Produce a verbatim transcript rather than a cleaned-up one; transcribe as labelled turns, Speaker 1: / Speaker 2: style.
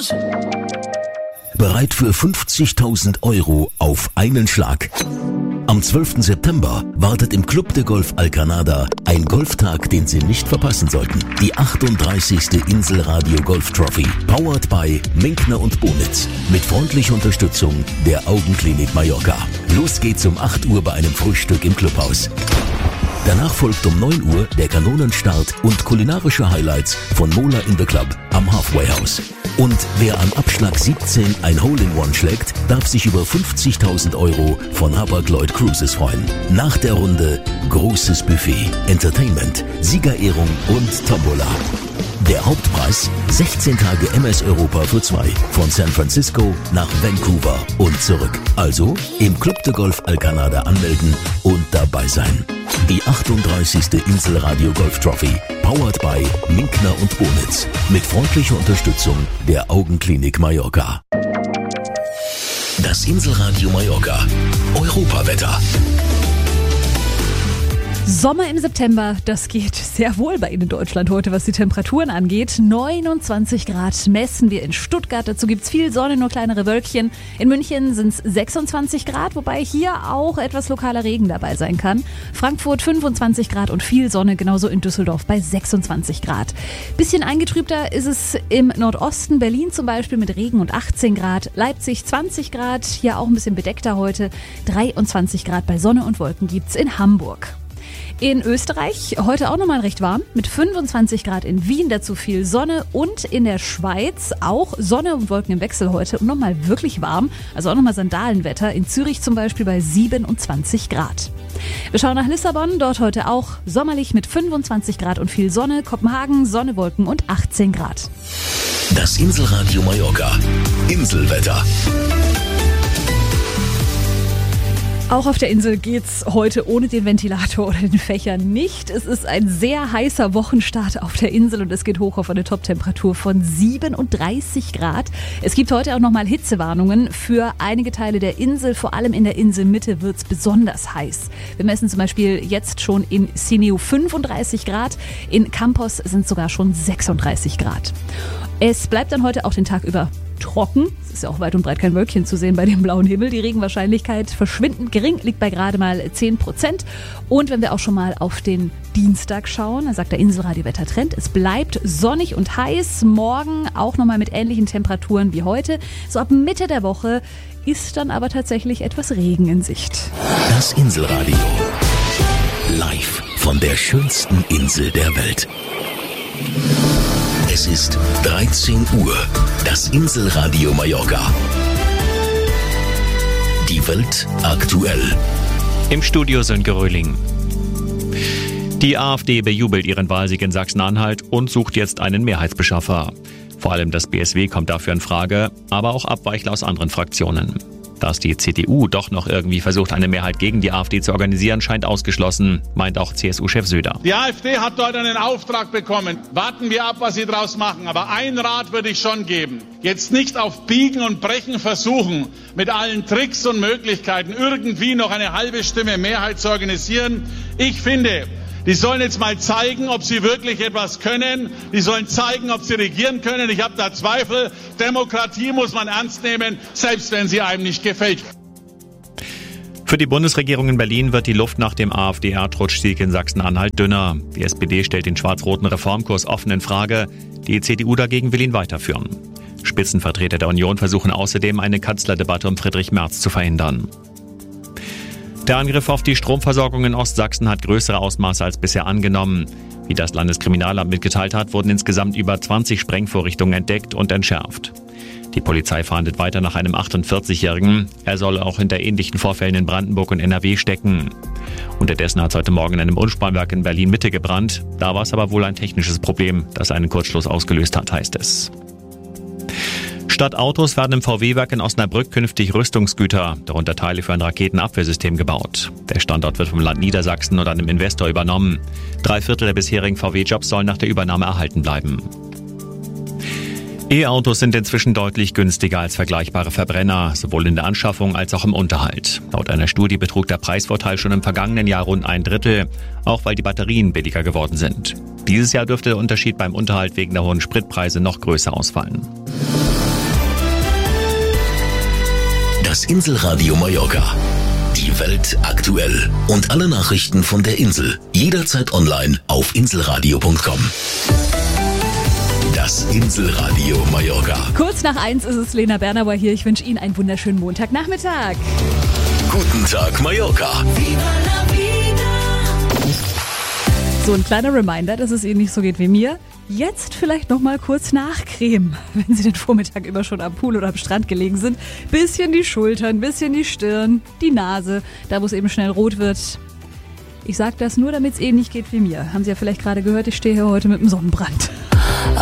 Speaker 1: News.
Speaker 2: Bereit für fünfzigtausend Euro auf einen Schlag. Am zwölften September wartet im Club de Golf Alcanada ein Golftag, den Sie nicht verpassen sollten. Die achtunddreißigste Inselradio Golf Trophy, powered by Minkner und Bonitz, mit freundlicher Unterstützung der Augenklinik Mallorca. Los geht's um acht Uhr bei einem Frühstück im Clubhaus. Danach folgt um neun Uhr der Kanonenstart und kulinarische Highlights von Mola in the Club am Halfway House. Und wer an Abschlag siebzehn ein Hole-in-One schlägt, darf sich über fünfzigtausend Euro von Hapag-Lloyd Cruises freuen. Nach der Runde großes Buffet, Entertainment, Siegerehrung und Tombola. Der Hauptpreis sechzehn Tage M S Europa für zwei, von San Francisco nach Vancouver und zurück. Also im Club de Golf Alcanada anmelden und dabei sein. Die achtunddreißigste Inselradio Golf Trophy, powered by Minkner und Bonitz, mit freundlicher Unterstützung der Augenklinik Mallorca. Das Inselradio Mallorca Europawetter.
Speaker 3: Sommer im September, das geht sehr wohl bei Ihnen in Deutschland heute, was die Temperaturen angeht. neunundzwanzig Grad messen wir in Stuttgart, dazu gibt's viel Sonne, nur kleinere Wölkchen. In München sind's sechsundzwanzig Grad, wobei hier auch etwas lokaler Regen dabei sein kann. Frankfurt fünfundzwanzig Grad und viel Sonne, genauso in Düsseldorf bei sechsundzwanzig Grad. Bisschen eingetrübter ist es im Nordosten, Berlin zum Beispiel mit Regen und achtzehn Grad. Leipzig zwanzig Grad, hier auch ein bisschen bedeckter heute. dreiundzwanzig Grad bei Sonne und Wolken gibt's in Hamburg. In Österreich heute auch nochmal recht warm, mit fünfundzwanzig Grad in Wien, dazu viel Sonne, und in der Schweiz auch Sonne und Wolken im Wechsel heute und nochmal wirklich warm, also auch nochmal Sandalenwetter, in Zürich zum Beispiel bei siebenundzwanzig Grad. Wir schauen nach Lissabon, dort heute auch sommerlich mit fünfundzwanzig Grad und viel Sonne, Kopenhagen Sonne, Wolken und achtzehn Grad.
Speaker 2: Das Inselradio Mallorca Inselwetter.
Speaker 3: Auch auf der Insel geht's heute ohne den Ventilator oder den Fächer nicht. Es ist ein sehr heißer Wochenstart auf der Insel und es geht hoch auf eine Toptemperatur von siebenunddreißig Grad. Es gibt heute auch nochmal Hitzewarnungen für einige Teile der Insel. Vor allem in der Inselmitte wird's besonders heiß. Wir messen zum Beispiel jetzt schon in Sineu fünfunddreißig Grad. In Campos sind sogar schon sechsunddreißig Grad. Es bleibt dann heute auch den Tag über trocken. Es ist ja auch weit und breit kein Wölkchen zu sehen bei dem blauen Himmel. Die Regenwahrscheinlichkeit verschwindend gering, liegt bei gerade mal zehn Prozent. Und wenn wir auch schon mal auf den Dienstag schauen, dann sagt der Inselradio Wettertrend, es bleibt sonnig und heiß. Morgen auch nochmal mit ähnlichen Temperaturen wie heute. So ab Mitte der Woche ist dann aber tatsächlich etwas Regen in Sicht.
Speaker 2: Das Inselradio. Live von der schönsten Insel der Welt. Es ist dreizehn Uhr. Das Inselradio Mallorca. Die Welt aktuell.
Speaker 4: Im Studio Sönke Röhling. Die AfD bejubelt ihren Wahlsieg in Sachsen-Anhalt und sucht jetzt einen Mehrheitsbeschaffer. Vor allem das B S W kommt dafür in Frage, aber auch Abweichler aus anderen Fraktionen. Dass die C D U doch noch irgendwie versucht, eine Mehrheit gegen die AfD zu organisieren, scheint ausgeschlossen, meint auch C S U-Chef Söder.
Speaker 5: Die AfD hat dort einen Auftrag bekommen. Warten wir ab, was sie daraus machen. Aber einen Rat würde ich schon geben. Jetzt nicht auf Biegen und Brechen versuchen, mit allen Tricks und Möglichkeiten irgendwie noch eine halbe Stimme Mehrheit zu organisieren. Ich finde, die sollen jetzt mal zeigen, ob sie wirklich etwas können. Die sollen zeigen, ob sie regieren können. Ich habe da Zweifel. Demokratie muss man ernst nehmen, selbst wenn sie einem nicht gefällt.
Speaker 4: Für die Bundesregierung in Berlin wird die Luft nach dem AfD-Erdrutschsieg in Sachsen-Anhalt dünner. Die S P D stellt den schwarz-roten Reformkurs offen in Frage. Die C D U dagegen will ihn weiterführen. Spitzenvertreter der Union versuchen außerdem, eine Kanzlerdebatte um Friedrich Merz zu verhindern. Der Angriff auf die Stromversorgung in Ostsachsen hat größere Ausmaße als bisher angenommen. Wie das Landeskriminalamt mitgeteilt hat, wurden insgesamt über zwanzig Sprengvorrichtungen entdeckt und entschärft. Die Polizei fahndet weiter nach einem achtundvierzigjährigen. Er soll auch hinter ähnlichen Vorfällen in Brandenburg und N R W stecken. Unterdessen hat es heute Morgen in einem Umspannwerk in Berlin-Mitte gebrannt. Da war es aber wohl ein technisches Problem, das einen Kurzschluss ausgelöst hat, heißt es. Statt Autos werden im V W-Werk in Osnabrück künftig Rüstungsgüter, darunter Teile für ein Raketenabwehrsystem, gebaut. Der Standort wird vom Land Niedersachsen und einem Investor übernommen. Drei Viertel der bisherigen V W-Jobs sollen nach der Übernahme erhalten bleiben. E-Autos sind inzwischen deutlich günstiger als vergleichbare Verbrenner, sowohl in der Anschaffung als auch im Unterhalt. Laut einer Studie betrug der Preisvorteil schon im vergangenen Jahr rund ein Drittel, auch weil die Batterien billiger geworden sind. Dieses Jahr dürfte der Unterschied beim Unterhalt wegen der hohen Spritpreise noch größer ausfallen.
Speaker 2: Das Inselradio Mallorca. Die Welt aktuell. Und alle Nachrichten von der Insel. Jederzeit online auf inselradio punkt com. Das Inselradio Mallorca.
Speaker 3: Kurz nach eins ist es, Lena Bernauer hier. Ich wünsche Ihnen einen wunderschönen Montagnachmittag.
Speaker 2: Guten Tag, Mallorca.
Speaker 3: So ein kleiner Reminder, dass es Ihnen nicht so geht wie mir. Jetzt vielleicht noch mal kurz nachcremen, wenn Sie den Vormittag über schon am Pool oder am Strand gelegen sind. Bisschen die Schultern, bisschen die Stirn, die Nase, da wo es eben schnell rot wird. Ich sage das nur, damit es Ihnen nicht geht wie mir. Haben Sie ja vielleicht gerade gehört, ich stehe hier heute mit einem Sonnenbrand.